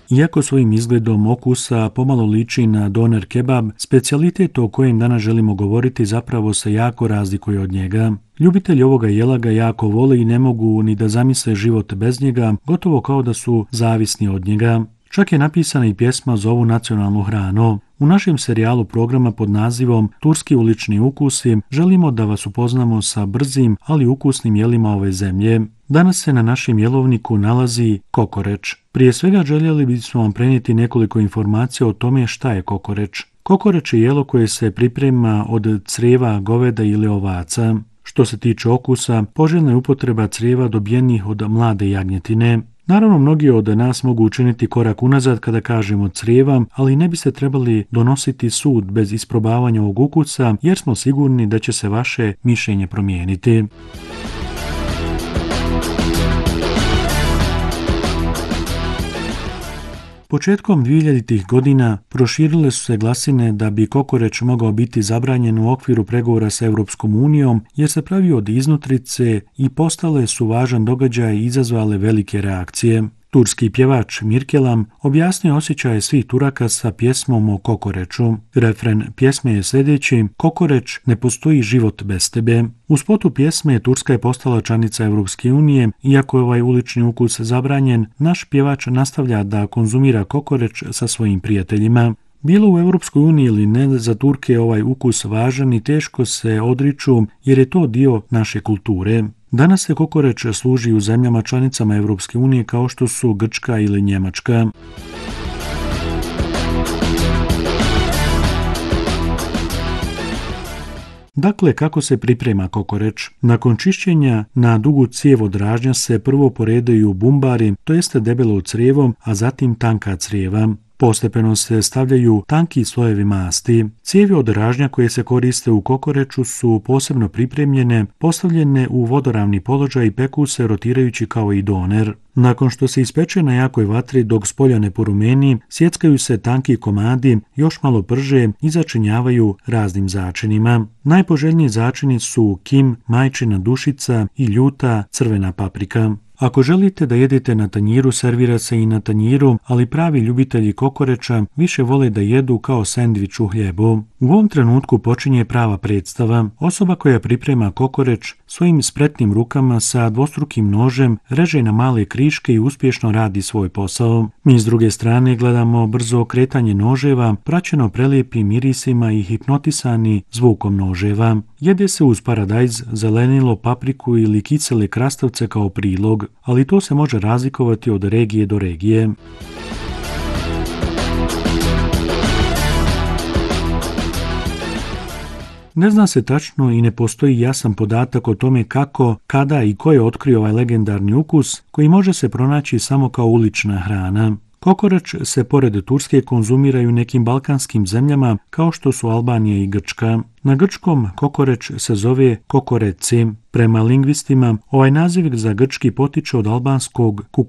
Iako svojim izgledom okusa pomalo liči na doner kebab, specijalitet o kojem danas želimo govoriti zapravo se jako razlikuje od njega. Ljubitelji ovoga jela ga jako vole i ne mogu ni da zamisle život bez njega, gotovo kao da su zavisni od njega. Čak je napisana i pjesma za ovu nacionalnu hranu. U našem serijalu programa pod nazivom Turski ulični ukusi želimo da vas upoznamo sa brzim, ali ukusnim jelima ove zemlje. Danas se na našem jelovniku nalazi kokoreč. Prije svega željeli bismo vam prenijeti nekoliko informacija o tome šta je kokoreč. Kokoreč je jelo koje se priprema od crijeva goveda ili ovaca. Što se tiče okusa, poželjna je upotreba crijeva dobijenih od mlade jagnjetine. Naravno, mnogi od nas mogu učiniti korak unazad kada kažemo crijeva, ali ne biste trebali donositi sud bez isprobavanja ovog ukusa, jer smo sigurni da će se vaše mišljenje promijeniti. Početkom 2000-ih godina proširile su se glasine da bi kokoreč mogao biti zabranjen u okviru pregovora sa Europskom unijom jer se pravio od iznutrice i postale su važan događaj i izazvale velike reakcije. Turski pjevač Mirkelam objasnio osjećaje svih Turaka sa pjesmom o kokoreču. Refren pjesme je sljedeći: kokoreć, ne postoji život bez tebe. U spotu pjesme Turska je postala članica Europske unije, iako je ovaj ulični ukus zabranjen, naš pjevač nastavlja da konzumira kokoreć sa svojim prijateljima. Bilo u Europskoj uniji ili ne, za Turke je ovaj ukus važan i teško se odriču jer je to dio naše kulture. Danas se kokoreč služi u zemljama članicama Europske unije kao što su Grčka ili Njemačka. Dakle, kako se priprema kokoreč? Nakon čišćenja na dugu cijev od ražnja se prvo poredaju bumbari, to jeste debelo crijevo, a zatim tanka crijeva. Postepeno se stavljaju tanki slojevi masti. Cijevi od ražnja koje se koriste u kokoreču su posebno pripremljene, postavljene u vodoravni položaj i peku se rotirajući kao i doner. Nakon što se ispeče na jakoj vatri dok s polja ne porumeni, sjeckaju se tanki komadi, još malo prže i začinjavaju raznim začinima. Najpoželjniji začini su kim, majčina dušica i ljuta crvena paprika. Ako želite da jedete na tanjiru, servira se i na tanjiru, ali pravi ljubitelji kokoreča više vole da jedu kao sendvič u hljebu. U ovom trenutku počinje prava predstava. Osoba koja priprema kokoreč svojim spretnim rukama sa dvostrukim nožem reže na male kriške i uspješno radi svoj posao. Mi s druge strane gledamo brzo okretanje noževa, praćeno prelijepim mirisima i hipnotisani zvukom noževa. Jede se uz paradajz, zelenilo, papriku ili kisele krastavce kao prilog, ali to se može razlikovati od regije do regije. Ne zna se tačno i ne postoji jasan podatak o tome kako, kada i ko je otkrio ovaj legendarni ukus koji može se pronaći samo kao ulična hrana. Kokoreč se pored Turske konzumira i u nekim balkanskim zemljama kao što su Albanija i Grčka. Na grčkom kokoreč se zove kokoreci. Prema lingvistima, ovaj naziv za grčki potiče od albanskog